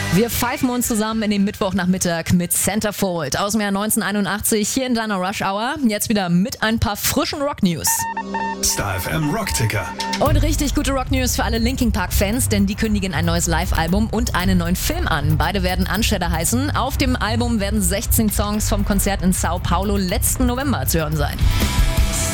Wir pfeifen uns zusammen in den Mittwochnachmittag mit Centerfold aus dem Jahr 1981 hier in deiner Rush Hour. Jetzt wieder mit ein paar frischen Rock-News. Star FM Rockticker. Und richtig gute Rock-News für alle Linkin Park-Fans, denn die kündigen ein neues Live-Album und einen neuen Film an. Beide werden Unshedder heißen. Auf dem Album werden 16 Songs vom Konzert in Sao Paulo letzten November zu hören sein.